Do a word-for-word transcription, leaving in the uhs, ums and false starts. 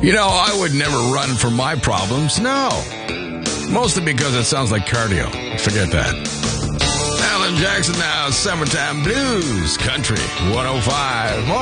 You know, I would never run from my problems, no. Mostly because it sounds like cardio. Forget that. Alan Jackson now, Summertime Blues, Country one oh five. Morning.